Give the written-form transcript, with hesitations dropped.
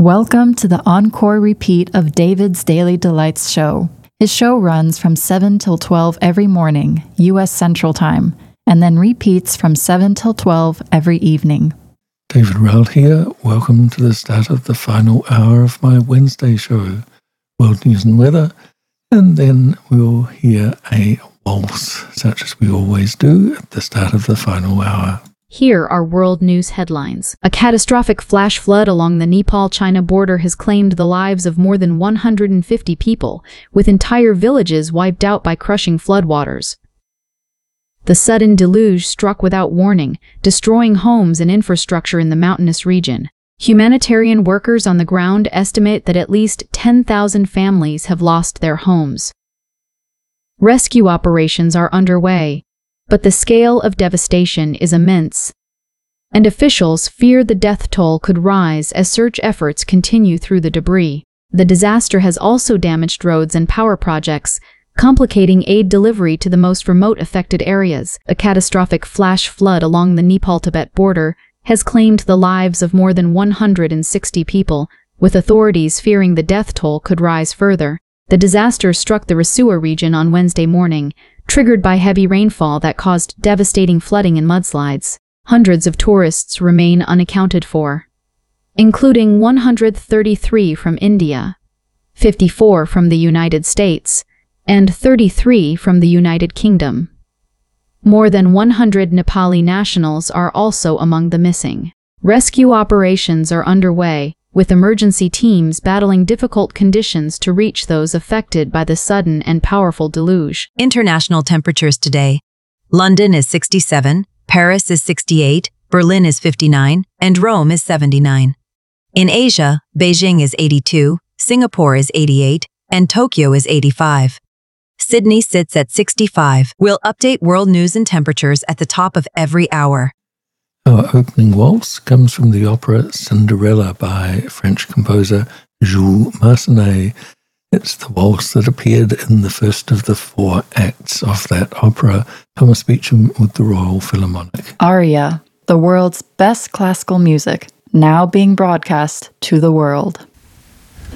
Welcome to the encore repeat of David's Daily Delights show. His show runs from 7 till 12 every morning, U.S. Central Time, and then repeats from 7 till 12 every evening. David Rowell here. Welcome to the start of the final hour of my Wednesday show, World News and Weather, and then we'll hear a waltz, such as we always do at the start of the final hour. Here are world news headlines. A catastrophic flash flood along the Nepal-China border has claimed the lives of more than 150 people, with entire villages wiped out by crushing floodwaters. The sudden deluge struck without warning, destroying homes and infrastructure in the mountainous region. Humanitarian workers on the ground estimate that at least 10,000 families have lost their homes. Rescue operations are underway, but the scale of devastation is immense, and officials fear the death toll could rise as search efforts continue through the debris. The disaster has also damaged roads and power projects, complicating aid delivery to the most remote affected areas. A catastrophic flash flood along the Nepal-Tibet border has claimed the lives of more than 160 people, with authorities fearing the death toll could rise further. The disaster struck the Rasuwa region on Wednesday morning, triggered by heavy rainfall that caused devastating flooding and mudslides. Hundreds of tourists remain unaccounted for, including 133 from India, 54 from the United States, and 33 from the United Kingdom. More than 100 Nepali nationals are also among the missing. Rescue operations are underway, with emergency teams battling difficult conditions to reach those affected by the sudden and powerful deluge. International temperatures today. London is 67, Paris is 68, Berlin is 59, and Rome is 79. In Asia, Beijing is 82, Singapore is 88, and Tokyo is 85. Sydney sits at 65. We'll update world news and temperatures at the top of every hour. Our opening waltz comes from the opera Cinderella by French composer Jules Massenet. It's the waltz that appeared in the first of the 4 acts of that opera. Thomas Beecham with the Royal Philharmonic. Aria, the world's best classical music, now being broadcast to the world.